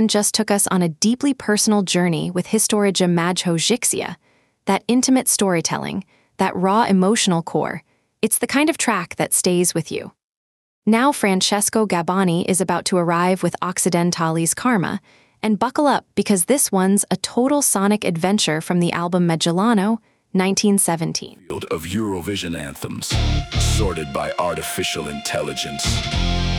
band just took us on a deeply personal journey with Historia Magho Jixia. That intimate storytelling, that raw emotional core, it's the kind of track that stays with you. Now Francesco Gabbani is about to arrive with Occidentali's Karma, and buckle up because this one's a total sonic adventure from the album Magellano, 1917. Of Eurovision anthems, sorted by artificial intelligence.